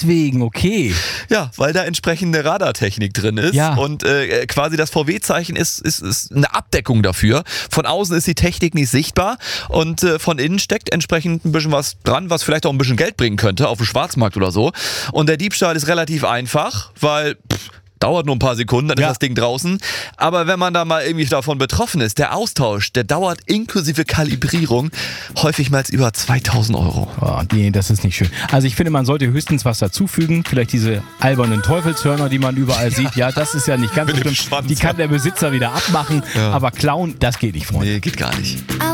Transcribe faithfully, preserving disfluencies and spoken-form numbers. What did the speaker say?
deswegen, okay. Ja, weil da entsprechende Radartechnik drin ist Ja. und äh, quasi das V W-Zeichen ist, ist, ist eine Abdeckung dafür. Von außen ist die Technik nicht sichtbar und äh, von innen steckt entsprechend ein bisschen was dran, was vielleicht auch ein bisschen Geld bringen könnte auf dem Schwarzmarkt oder so. Und der Diebstahl ist relativ einfach, weil... Pff, dauert nur ein paar Sekunden, dann ja. ist das Ding draußen. Aber wenn man da mal irgendwie davon betroffen ist, der Austausch, der dauert inklusive Kalibrierung häufig mal über zweitausend Euro. Oh, nee, das ist nicht schön. Also ich finde, man sollte höchstens was dazufügen. Vielleicht diese albernen Teufelshörner, die man überall ja. sieht. Ja, das ist ja nicht ganz so schlimm. Die kann der Besitzer wieder abmachen. Ja. Aber klauen, das geht nicht, Freunde. Nee, geht gar nicht.